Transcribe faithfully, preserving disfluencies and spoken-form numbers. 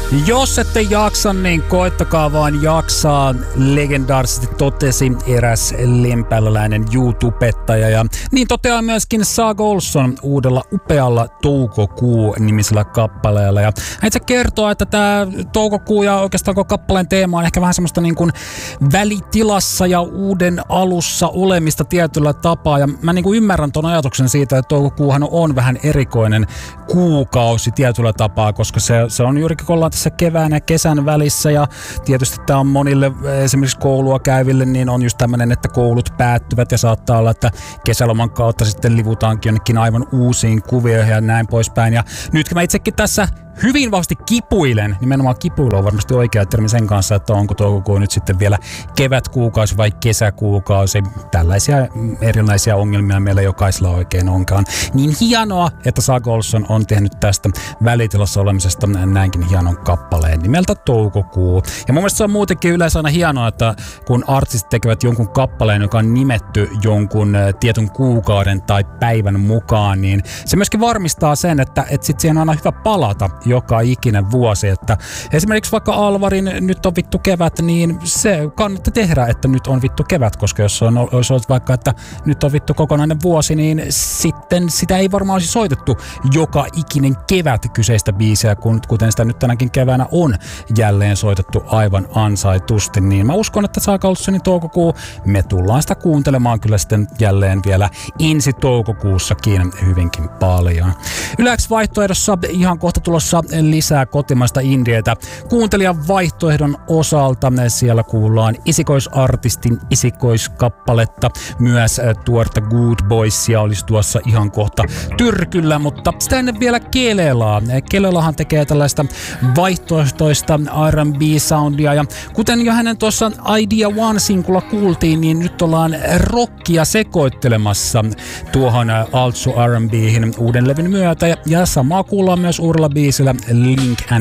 Jos ette jaksa, niin koittakaa vaan jaksaa, legendaarisesti totesi eräs lempäläinen YouTubettaja. Ja niin toteaa myöskin Saga Olsson uudella upealla Toukokuu-nimisellä kappaleella. Ja hän itse kertoo, että tämä Toukokuu ja oikeastaan koko kappaleen teema on ehkä vähän semmoista niin kuin välitilassa ja uuden alussa olemista tietyllä tapaa. Ja mä niin kuin ymmärrän ton ajatuksen siitä, että Toukokuuhan on vähän erikoinen kuukausi tietyllä tapaa, koska se, se on juurikin, kun ollaan tässä kevään ja kesän välissä, ja tietysti tämä on monille esimerkiksi koulua käyville, niin on just tämmöinen, että koulut päättyvät ja saattaa olla, että kesäloman kautta sitten livutaankin jonnekin aivan uusiin kuvioihin ja näin poispäin. Ja nyt mä itsekin tässä hyvin vahvasti kipuilen, nimenomaan kipuilu on varmasti oikea termi sen kanssa, että onko toukokuu nyt sitten vielä kevätkuukausi vai kesäkuukausi. Tällaisia erilaisia ongelmia meillä jokaisella oikein onkaan. Niin hienoa, että Saga Olsson on tehnyt tästä välitilassa olemisesta näinkin hienon kappaleen nimeltä Toukokuu. Ja mun mielestä se on muutenkin yleensä aina hienoa, että kun artistit tekevät jonkun kappaleen, joka on nimetty jonkun tietyn kuukauden tai päivän mukaan, niin se myöskin varmistaa sen, että, että sit siihen on aina hyvä palata joka ikinen vuosi, että esimerkiksi vaikka Alvarin Nyt on vittu kevät, niin se kannattaa tehdä, että nyt on vittu kevät, koska jos on, olisi ollut vaikka, että nyt on vittu kokonainen vuosi, niin sitten sitä ei varmaan olisi soitettu joka ikinen kevät kyseistä biisiä, kuten sitä nyt tänäkin keväänä on jälleen soitettu aivan ansaitusti, niin mä uskon, että Saga Olssonin Toukokuu, me tullaan sitä kuuntelemaan kyllä sitten jälleen vielä ensi toukokuussakin hyvinkin paljon. Yle X vaihtoehdossa ihan kohta tulossa lisää kotimaista indietä. Kuuntelijan vaihtoehdon osalta siellä kuullaan isikoisartistin isikoiskappaletta. Myös tuorta Good Boysia olisi tuossa ihan kohta tyrkyllä, mutta sitä ennen vielä Kelelaa. Kelelahan tekee tällaista vaihtoehtoista R and B-soundia, ja kuten jo hänen tuossa Idea One-sinkulla kuultiin, niin nyt ollaan rockia sekoittelemassa tuohon Altsu R and B:hin uuden levyn myötä, ja samaa kuullaan myös uudella biisillä Link and